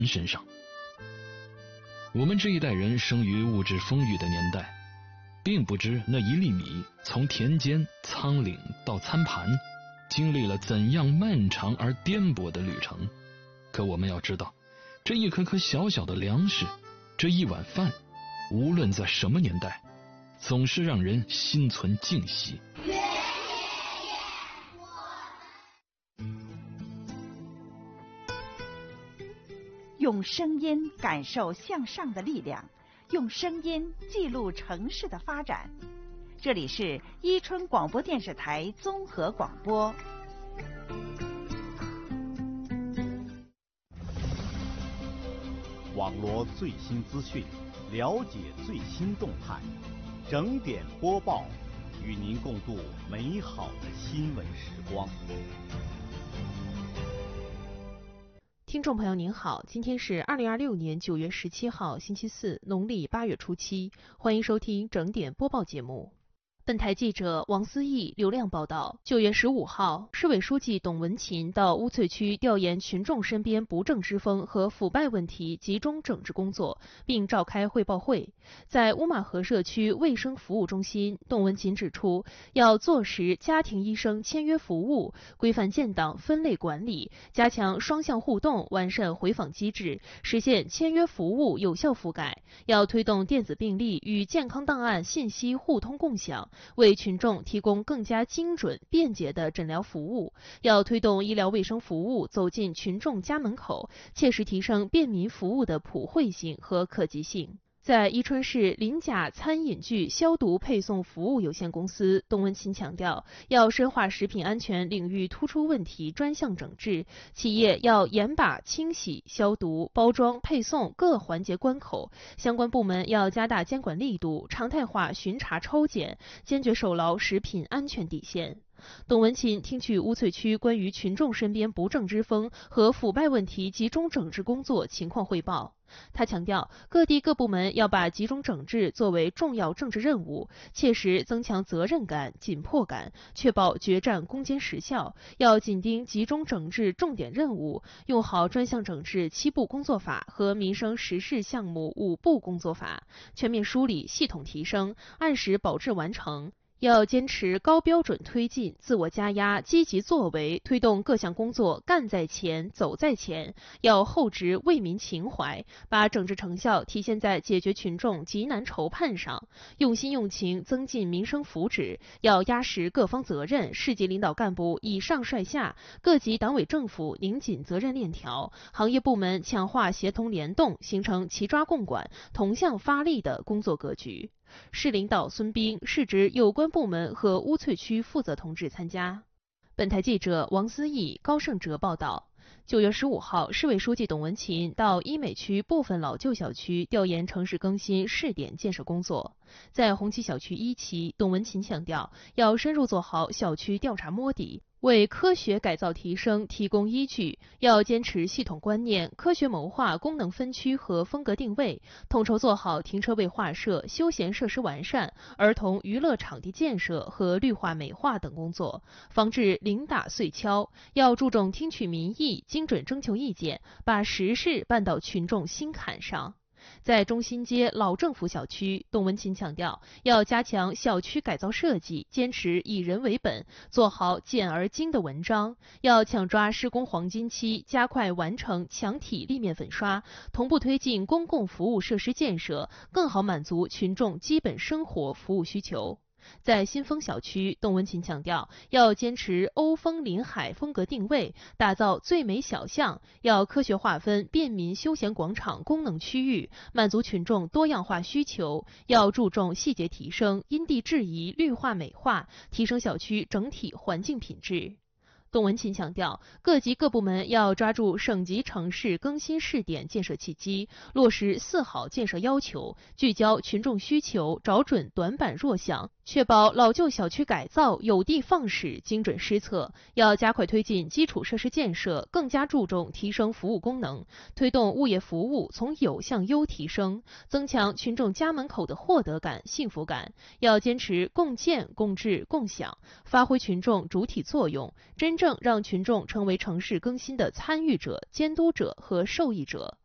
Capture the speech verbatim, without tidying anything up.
身上。我们这一代人生于物质丰裕的年代，并不知那一粒米从田间仓廪到餐盘经历了怎样漫长而颠簸的旅程。可我们要知道，这一颗颗小小的粮食，这一碗饭，无论在什么年代，总是让人心存敬惜。 用声音感受向上的力量，用声音记录城市的发展。这里是伊春广播电视台综合广播。 网罗最新资讯，了解最新动态，整点播报，与您共度美好的新闻时光。 听众朋友您好，今天是二零二六年九月十七号星期四，农历八月初七，欢迎收听整点播报节目。本台记者王思义、刘亮报道，九月十五号，市委书记董文勤到乌翠区调研群众身边不正之风和腐败问题集中整治工作，并召开汇报会。在乌马河社区卫生服务中心，董文勤指出，要坐实家庭医生签约服务，规范建档分类管理，加强双向互动，完善回访机制，实现签约服务有效覆盖。要推动电子病历与健康档案信息互通共享，为群众提供更加精准、便捷的诊疗服务。要推动医疗卫生服务走进群众家门口，切实提升便民服务的普惠性和可及性。在伊春市临甲餐饮具消毒配送服务有限公司，董文勤强调，要深化食品安全领域突出问题专项整治，企业要严把清洗、消毒、包装、配送各环节关口，相关部门要加大监管力度，常态化巡查抽检，坚决守牢食品安全底线。董文勤听取乌翠区关于群众身边不正之风和腐败问题集中整治工作情况汇报。他强调，各地各部门要把集中整治作为重要政治任务，切实增强责任感、紧迫感，确保决战攻坚实效。要紧盯集中整治重点任务，用好专项整治七步工作法和民生实事项目五步工作法，全面梳理、系统提升，按时保质完成。要坚持高标准推进，自我加压，积极作为，推动各项工作干在前、走在前。要厚植为民情怀，把整治成效体现在解决群众急难愁盼上，用心用情增进民生福祉。要压实各方责任，市级领导干部以上率下，各级党委政府拧紧责任链条，行业部门强化协同联动，形成齐抓共管、同向发力的工作格局。市领导孙斌、市直有关部门和乌翠区负责同志参加。本台记者王思义、高胜哲报道。九月十五号，市委书记董文勤到医美区部分老旧小区调研城市更新试点建设工作。在红旗小区一期，董文勤强调，要深入做好小区调查摸底，为科学改造提升提供依据。要坚持系统观念，科学谋划功能分区和风格定位，统筹做好停车位划设、休闲设施完善、儿童娱乐场地建设和绿化美化等工作，防治零打碎敲。要注重听取民意，精准征求意见，把实事办到群众心坎上。在中心街老政府小区，董文勤强调，要加强小区改造设计，坚持以人为本，做好简而精的文章。要抢抓施工黄金期，加快完成墙体立面粉刷，同步推进公共服务设施建设，更好满足群众基本生活服务需求。在新丰小区，董文勤强调，要坚持欧风临海风格定位，打造最美小巷，要科学划分便民休闲广场功能区域，满足群众多样化需求。要注重细节提升，因地制宜绿化美化，提升小区整体环境品质。董文勤强调，各级各部门要抓住省级城市更新试点建设契机，落实四好建设要求，聚焦群众需求，找准短板弱项，确保老旧小区改造有的放矢、精准施策。要加快推进基础设施建设，更加注重提升服务功能，推动物业服务从有向优提升，增强群众家门口的获得感、幸福感。要坚持共建、共治、共享，发挥群众主体作用，真正让群众成为城市更新的参与者、监督者和受益者。